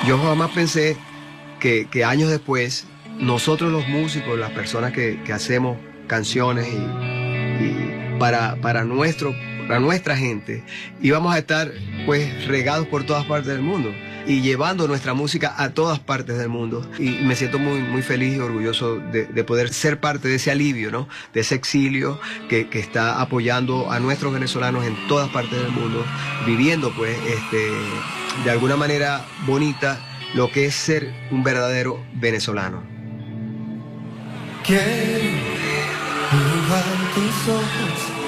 Yo jamás pensé que años después, nosotros los músicos, las personas que hacemos canciones y para nuestra gente, íbamos a estar pues regados por todas partes del mundo y llevando nuestra música a todas partes del mundo. Y me siento muy feliz y orgulloso de poder ser parte de ese alivio, ¿no? De ese exilio que está apoyando a nuestros venezolanos en todas partes del mundo, viviendo pues de alguna manera bonita lo que es ser un verdadero venezolano. Quiero dibujar tus ojos